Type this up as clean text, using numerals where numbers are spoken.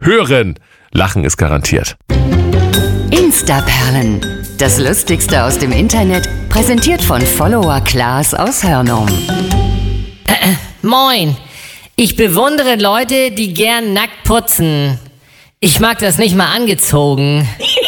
hören. Lachen ist garantiert. Instaperlen. Das Lustigste aus dem Internet, präsentiert von Follower Klaas aus Hörnum. Moin. Ich bewundere Leute, die gern nackt putzen. Ich mag das nicht mal angezogen.